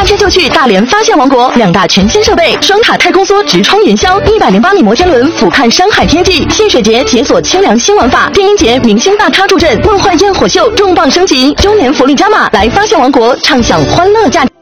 天就去大连发现王国，2大全新设备，双塔太空梭直冲云霄，108米摩天轮俯瞰山海天际，戏水节解锁清凉新玩法，电音节明星大咖助阵，梦幻焰火秀重磅升级，周年福利加码，来发现王国畅享欢乐假期。